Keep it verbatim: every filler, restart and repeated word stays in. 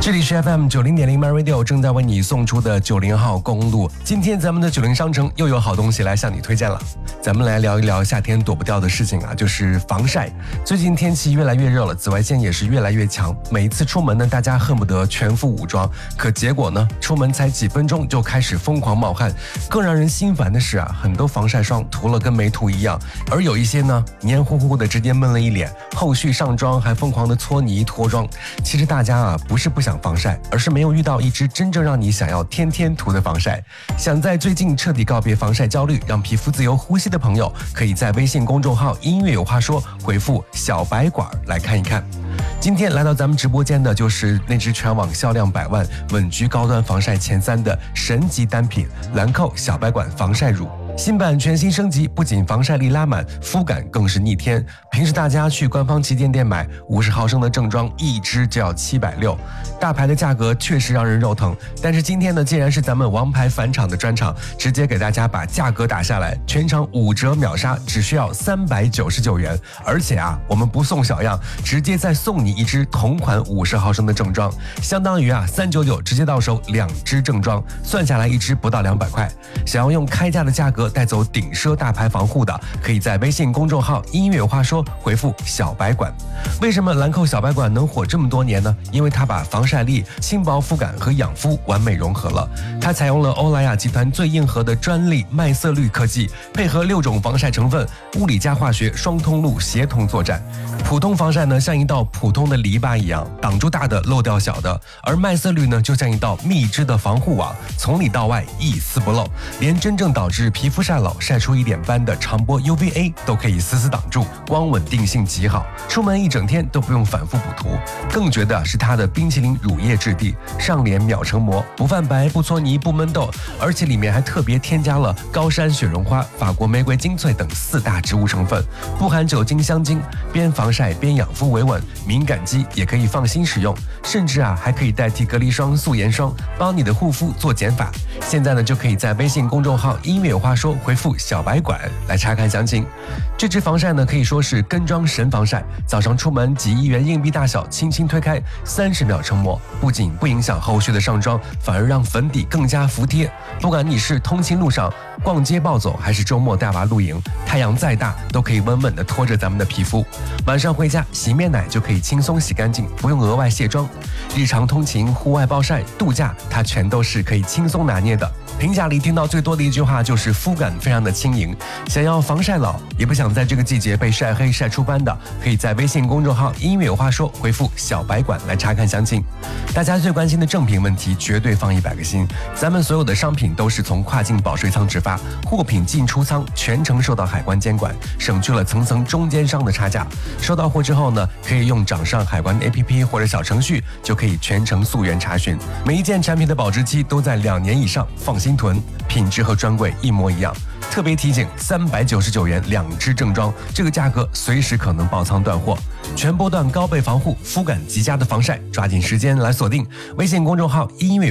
这里是 F M 九零点零 My Radio 正在为你送出的九零号公路。今天咱们的九零商城又有好东西来向你推荐了。咱们来聊一聊夏天躲不掉的事情啊，就是防晒。最近天气越来越热了，紫外线也是越来越强。每一次出门呢，大家恨不得全副武装，可结果呢，出门才几分钟就开始疯狂冒汗。更让人心烦的是啊，很多防晒霜涂了跟没涂一样，而有一些呢，黏糊糊的直接闷了一脸，后续上妆还疯狂的搓泥脱妆。其实大家啊，不是不想防晒，而是没有遇到一支真正让你想要天天涂的防晒。想在最近彻底告别防晒焦虑，让皮肤自由呼吸的朋友，可以在微信公众号音乐有话说回复小白管来看一看。今天来到咱们直播间的就是那支全网销量百万、稳居高端防晒前三的神级单品兰蔻小白管防晒乳。新版全新升级，不仅防晒力拉满，肤感更是逆天。平时大家去官方旗舰店买五十毫升的正装，一支就要七百六，大牌的价格确实让人肉疼。但是今天呢，既然是咱们王牌返场的专场，直接给大家把价格打下来，全场五折秒杀，只需要三百九十九元。而且啊，我们不送小样，直接再送你一支同款五十毫升的正装，相当于啊三百九十九直接到手两支正装，算下来一支不到两百块。想要用开价的价格带走顶奢大牌防护的，可以在微信公众号音乐有话说回复小白管。为什么兰蔻小白管能火这么多年呢？因为它把防晒力、轻薄肤感和养肤完美融合了。它采用了欧莱雅集团最硬核的专利麦色氯科技，配合六种防晒成分，物理加化学双通路协同作战。普通防晒呢，像一道普通的篱笆一样，挡住大的，漏掉小的；而麦色氯呢，就像一道密织的防护网，从里到外一丝不漏，连真正导致皮肤晒老、晒出一点斑的长波 U V A 都可以死死挡住，光稳定性极好，出门一整天都不用反复补涂。更绝的是它的冰淇淋乳液质地，上脸秒成膜，不泛白、不搓泥、不闷痘，而且里面还特别添加了高山雪绒花、法国玫瑰精粹等四大植物成分，不含酒精、香精，边防晒边养肤维稳，敏感肌也可以放心使用，甚至啊还可以代替隔离霜、素颜霜，帮你的护肤做减法。现在呢，就可以在微信公众号音乐有话说回复小白管来查看详情。这支防晒呢，可以说是跟妆神防晒，早上出门几亿元硬币大小轻轻推开，三十秒成膜，不仅不影响后续的上妆，反而让粉底更加服帖。不管你是通勤路上、逛街暴走，还是周末带娃露营，太阳再大都可以稳稳地拖着咱们的皮肤。晚上回家洗面奶就可以轻松洗干净，不用额外卸妆。日常通勤、户外暴晒、度假，它全都是可以轻松拿捏的。评价里听到最多的一句话就是肤感非常的轻盈。想要防晒老，也不想在这个季节被晒黑晒出斑的，可以在微信公众号音乐有话说回复小白管来查看详情。大家最关心的正品问题绝对放一百个心，咱们所有的商品都是从跨境保税仓直发，货品进出仓全程受到海关监管，省去了层层中间商的差价。收到货之后呢，可以用掌上海关 A P P 或者小程序，就可以全程溯源查询。每一件产品的保质期都在两年以上，放心囤，品质和专柜一模一样。特别提醒，三百九十九元两支正装，这个价格随时可能爆仓断货。全波段高倍防护，肤感极佳的防晒，抓紧时间来锁定微信公众号音乐